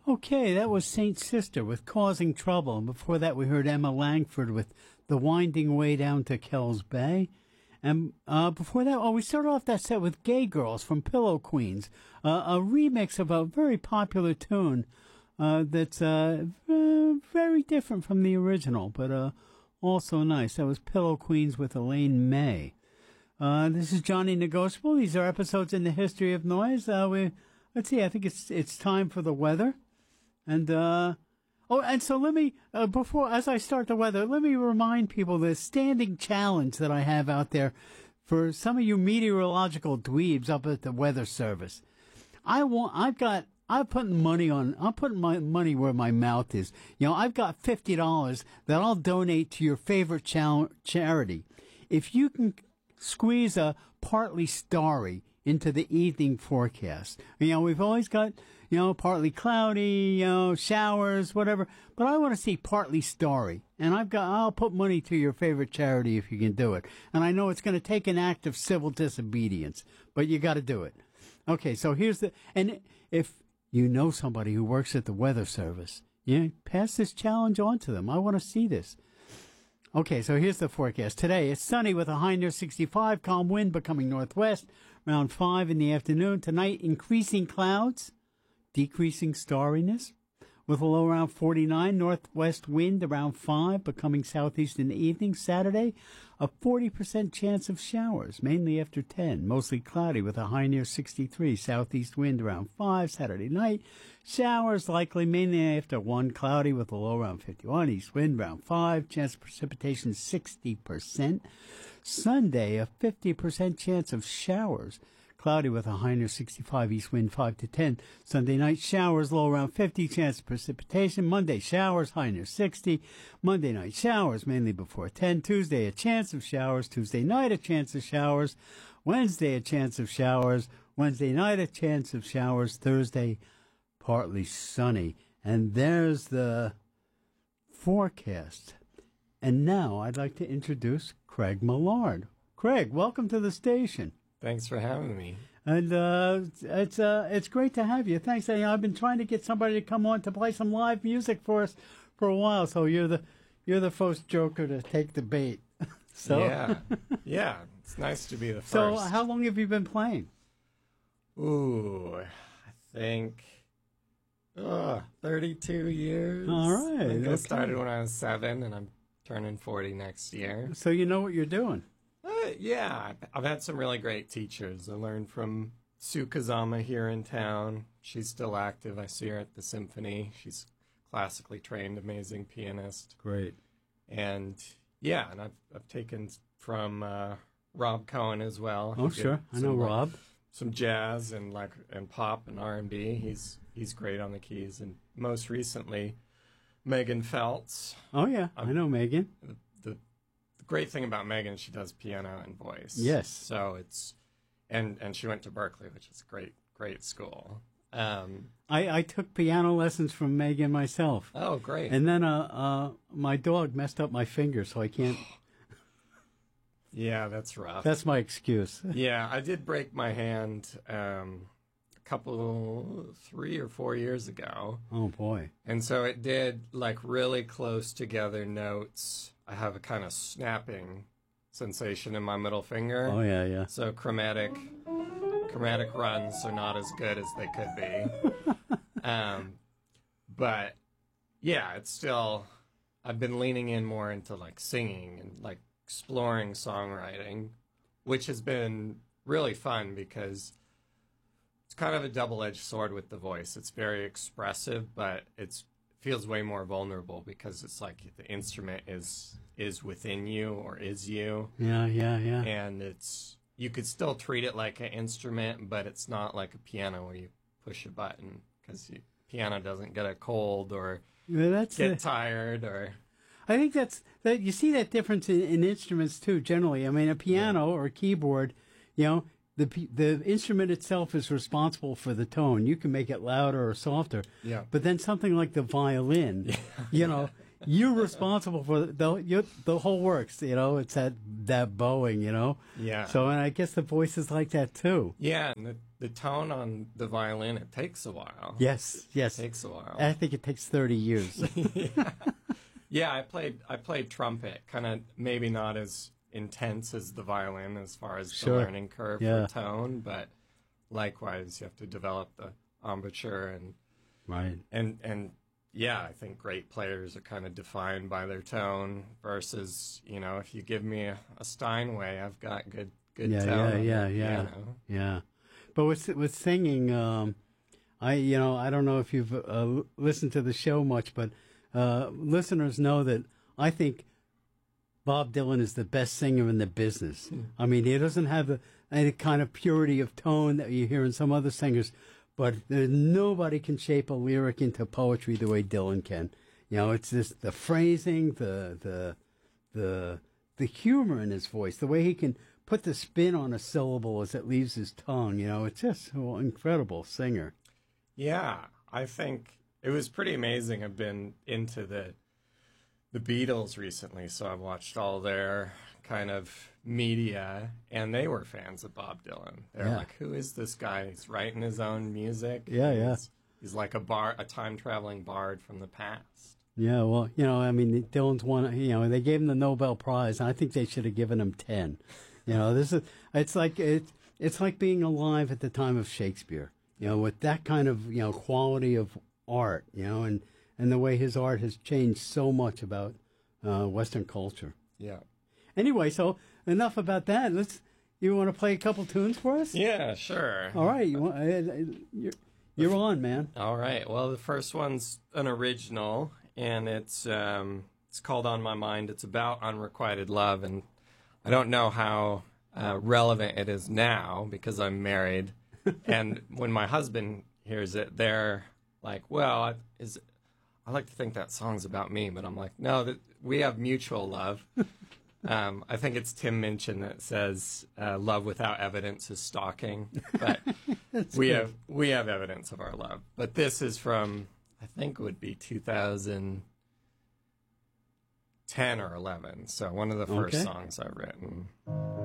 Okay, that was Saint Sister with Causing Trouble. And before that, we heard Emma Langford with The Winding Way Down to Kells Bay. And before that, we started off that set with Gay Girls from Pillow Queens, a remix of a very popular tune that's very different from the original, but also nice. That was Pillow Queens with Elaine May. This is Johnny Negotiable. These are episodes in the history of noise. Let's see, I think it's time for the weather. And, and so let me, as I start the weather, let me remind people the standing challenge that I have out there for some of you meteorological dweebs up at the Weather Service. I'm putting my money where my mouth is. You know, I've got $50 that I'll donate to your favorite charity. If you can squeeze a partly starry into the evening forecast. You know, we've always got, partly cloudy, showers, whatever, but I want to see partly starry. And I'll put money to your favorite charity if you can do it. And I know it's going to take an act of civil disobedience, but you got to do it. Okay, so and if you know somebody who works at the Weather Service, pass this challenge on to them. I want to see this. Okay, so here's the forecast. Today, it's sunny with a high near 65, calm wind becoming northwest around 5 in the afternoon. Tonight, increasing clouds, decreasing starriness with a low around 49, northwest wind around 5, becoming southeast in the evening. Saturday, a 40% chance of showers, mainly after 10, mostly cloudy with a high near 63, southeast wind around 5. Saturday night, showers likely mainly after 1, cloudy with a low around 51, east wind around 5, chance of precipitation 60%. Sunday, a 50% chance of showers, cloudy with a high near 65, east wind 5 to 10. Sunday night, showers, low around 50, chance of precipitation. Monday, showers, high near 60. Monday night, showers, mainly before 10. Tuesday, a chance of showers. Tuesday night, a chance of showers. Wednesday, a chance of showers. Wednesday night, a chance of showers. Thursday, partly sunny. And there's the forecast. And now I'd like to introduce Craig Millard. Craig, welcome to the station. Thanks for having me. And it's great to have you. Thanks. I've been trying to get somebody to come on to play some live music for us for a while. So you're the first joker to take the bait. So yeah, it's nice to be the first. So how long have you been playing? Ooh, I think 32 years. All right. I think I started when I was 7, and I'm turning 40 next year. So you know what you're doing. Yeah, I've had some really great teachers. I learned from Sue Kazama here in town. She's still active. I see her at the symphony. She's classically trained, amazing pianist. Great. And yeah, and I've taken from Rob Cohen as well. Oh, sure. I know Rob. Some jazz and pop and R&B. He's great on the keys. And most recently, Megan Feltz. Oh yeah, I know Megan. The great thing about Megan, she does piano and voice. Yes. So it's, and she went to Berkeley, which is a great school. I took piano lessons from Megan myself. Oh, great. And then my dog messed up my finger, so I can't. Yeah, that's rough. That's my excuse. Yeah, I did break my hand 3 or 4 years ago. Oh, boy. And so it did, really close together notes. I have a kind of snapping sensation in my middle finger. Oh, yeah. So chromatic runs are not as good as they could be. But yeah, it's still, I've been leaning in more into singing and exploring songwriting, which has been really fun because it's kind of a double-edged sword with the voice. It's very expressive, but it feels way more vulnerable because it's the instrument is within you or is you. Yeah. And you could still treat it like an instrument, but it's not like a piano where you push a button because piano doesn't get a cold or get tired or. I think that you see that difference in instruments too. Generally, I mean, a piano or a keyboard, the instrument itself is responsible for the tone. You can make it louder or softer. Yeah. But then something like the violin, you're responsible for the whole works. It's that bowing. Yeah. So, and I guess the voice is like that too. Yeah, and the tone on the violin, it takes a while. Yes, yes. It takes a while. I think it takes 30 years. Yeah, I played trumpet, kind of maybe not as intense as the violin as far as the learning curve for tone, but likewise you have to develop the embouchure and yeah, I think great players are kind of defined by their tone versus, if you give me a Steinway, I've got good tone. Yeah. But with singing, I don't know if you've listened to the show much, but listeners know that I think Bob Dylan is the best singer in the business. I mean, he doesn't have any kind of purity of tone that you hear in some other singers, but nobody can shape a lyric into poetry the way Dylan can. It's just the phrasing, the humor in his voice, the way he can put the spin on a syllable as it leaves his tongue. It's just an incredible singer. Yeah, I think it was pretty amazing. I've been into the Beatles recently, so I've watched all their kind of media, and they were fans of Bob Dylan. They're like, who is this guy? He's writing his own music. Yeah. He's like a time-traveling bard from the past. Yeah, well, Dylan's one, they gave him the Nobel Prize, and I think they should have given him 10. It's like being alive at the time of Shakespeare, with that kind of, quality of art, and the way his art has changed so much about Western culture. Yeah. Anyway, so enough about that. You want to play a couple tunes for us? Yeah, sure. All right, you're on, man. All right. Well, the first one's an original, and it's called "On My Mind." It's about unrequited love, and I don't know how relevant it is now because I'm married, and when my husband hears it, they're like, "Well, I like to think that song's about me," but I'm like, "No, we have mutual love." I think it's Tim Minchin that says, "Love without evidence is stalking," but we have evidence of our love. But this is from, I think it would be 2010 or 11, so one of the first songs I've written.